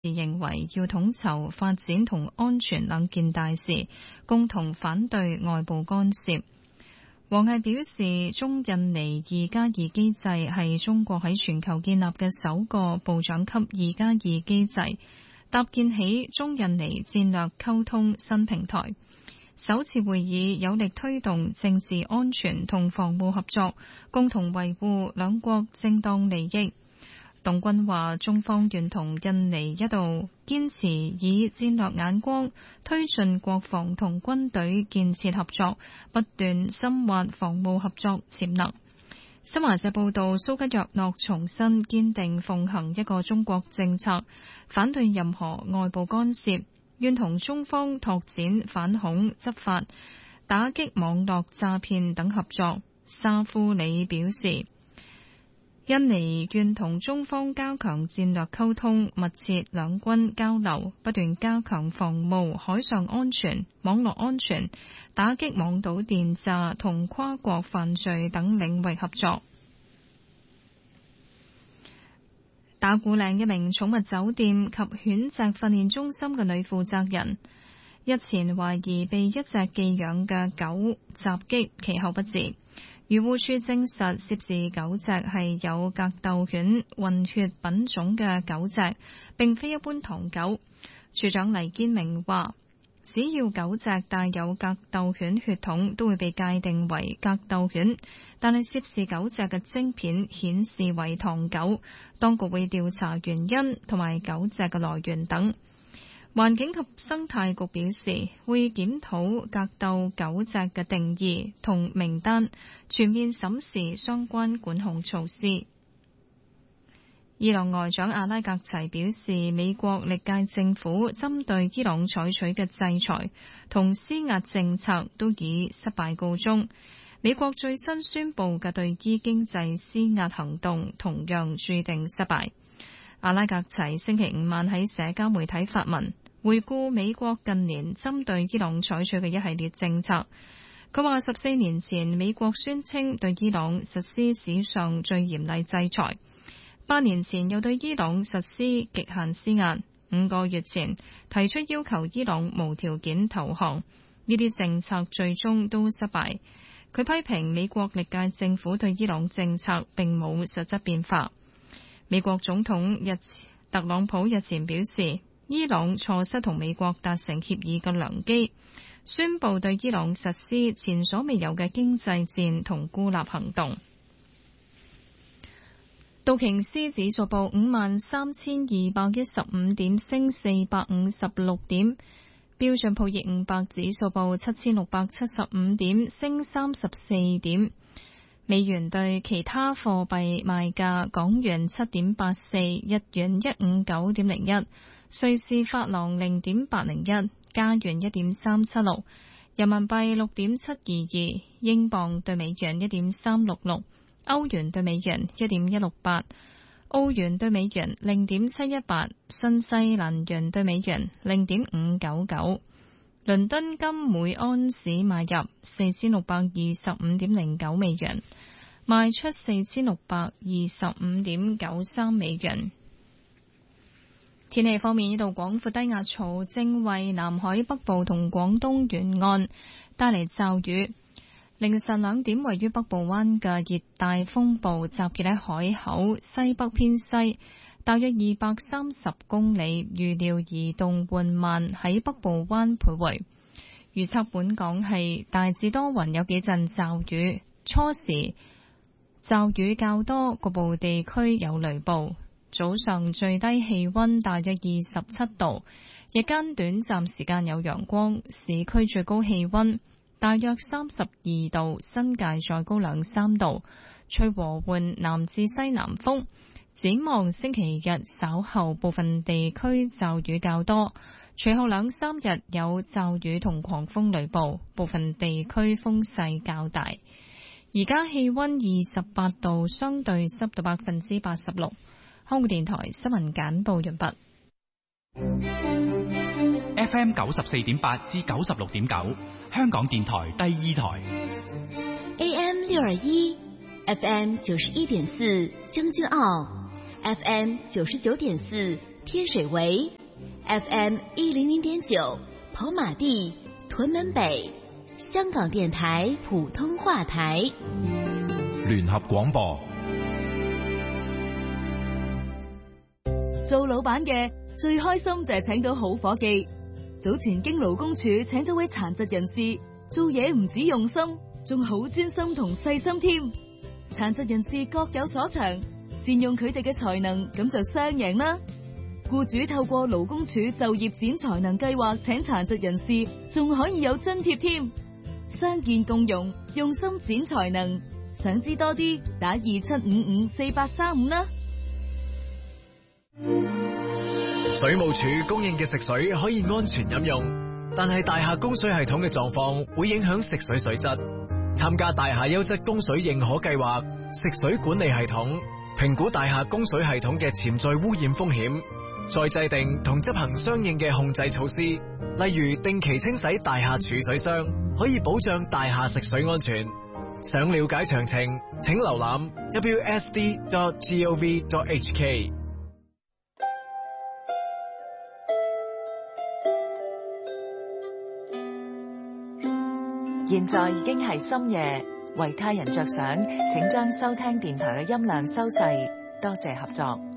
認為要統籌發展同安全兩件大事，共同反對外部干涉。王毅表示，中印尼2+2機制係中國喺全球建立嘅首個部長級2+2機制，搭建起中印尼戰略溝通新平台。首次會議有力推動政治安全同防務合作，共同維護兩國正當利益。董軍話，中方願同印尼一道堅持以戰略眼光推進國防同軍隊建設合作，不斷深挖防務合作潛能。新華社報道，蘇吉若諾重申堅定奉行一個中國政策，反對任何外部干涉，願同中方拓展反恐執法、打擊網絡詐騙等合作。沙夫里表示，印尼願同中方加強戰略溝通，密切兩軍交流，不斷加強防務、海上安全、網絡安全、打擊網賭電詐同跨國犯罪等領域合作。打鼓嶺一名寵物酒店及犬隻訓練中心嘅女負責人，日前懷疑被一隻寄養嘅狗襲擊，其後不治。漁護署證實涉事狗隻係有格鬥犬混血品種嘅狗隻，並非一般唐狗。署長黎堅明話，只要狗隻帶有格鬥犬血統，都會被界定為格鬥犬，但係涉事狗隻嘅晶片顯示為唐狗，當局會調查原因同埋狗隻嘅來源等。環境及生態局表示，會檢討格鬥狗隻嘅定義同名單，全面審視相關管控措施。伊朗外長阿拉格齊表示，美國歷屆政府針對伊朗採取嘅制裁同施壓政策都以失敗告終。美國最新宣布嘅對伊經濟施壓行動同樣注定失敗。阿拉格齊星期五晚喺社交媒體發文，回顧美國近年針對伊朗採取嘅一系列政策。佢話14年前美國宣稱對伊朗實施史上最嚴厲制裁，8年前又對伊朗實施極限施壓，5個月前提出要求伊朗無條件投降，呢啲政策最終都失敗。佢批評美國歷屆政府對伊朗政策並冇實質變化。美國總統特朗普日前表示，伊朗錯失同美國達成協議嘅良機，宣布對伊朗實施前所未有嘅經濟戰同孤立行動。道瓊斯指數報53,215點，升456點；標準普爾500指數報7,675點，升34點。美元對其他貨幣賣價：港元7.84，日元159.01，瑞士法郎0.801，加元1.376，人民幣6.722，英鎊對美元1.366，歐元對美元1.168，澳元對美元0.718，新西蘭元對美元0.599。倫敦金每安士買入4625.09美元，賣出4625.93美元。天氣方面，呢度廣闊低壓槽正為南海北部同廣東沿岸帶嚟驟雨。凌晨2點，位於北部灣嘅熱帶風暴集結喺海口西北偏西，大約230公里，預料移動緩慢喺北部灣徘徊。預測本港係大致多雲，有幾陣驟雨，初時驟雨較多，局部地區有雷暴。早上最低氣溫大約27度，日間短暫時間有陽光，市區最高氣溫大約32度，新界再高2-3度，吹和緩南至西南風。展望星期日稍後部分地區驟雨較多，隨後2-3日有驟雨同狂風雷暴，部分地區風勢較大。而家氣溫28度，相對濕度86%。香港電台新聞簡報完畢。 FM 94.8至96.9，香港電台第2台。 AM 621 FM 91.4，將軍澳。FM 99.4， 天水圍 FM 100.9，跑馬地、屯門北，香港電台普通話台， 聯合廣播。 做老闆嘅最開心就係請到好夥計。早前經勞工處請咗位殘疾人士，做嘢唔止用心，仲好專心同細心添。殘疾人士各有所長，善用佢哋嘅才能，咁就雙贏啦。僱主透過勞工處就業展才能計劃請殘疾人士，仲可以有津貼添。傷健共融，用心展才能。想知多啲，打27554835啦。 水務署供應嘅食水可以安全飲用，但係大廈供水系統嘅狀況會影響食水水質。參加大廈優質供水認可計劃，食水管理系統評估大廈供水系統嘅潛在污染風險，再制定同執行相應嘅控制措施，例如定期清洗大廈儲水箱，可以保障大廈食水安全。想了解詳情，請瀏覽 wsd.gov.hk。 現在已經係深夜，為他人着想，請將收聽電台嘅音量收細，多謝合作。